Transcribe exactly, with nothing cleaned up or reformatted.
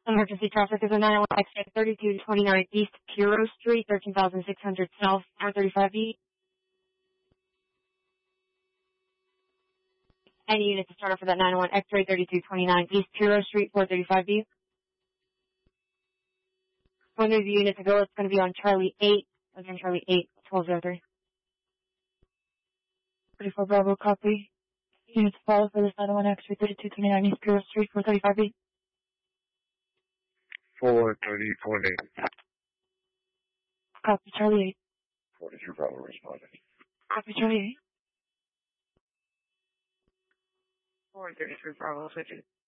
Emergency traffic is a nine one X-ray thirty-two twenty-nine East Puro Street, thirteen thousand six hundred South, four thirty-five B. Any unit to start off for that nine one X-ray thirty-two twenty-nine East Puro Street, four thirty-five B. When there's a unit to go, it's going to be on Charlie eight. Again, Charlie eight, twelve oh three. thirty-four Bravo, copy. Unit to follow for this nine one X-ray thirty-two twenty-nine East Puro Street, four thirty-five B. four thirty-four eight. Copy, Charlie eight. forty-two Bravo responding. Copy, Charlie eight. four thirty-three Bravo, switching.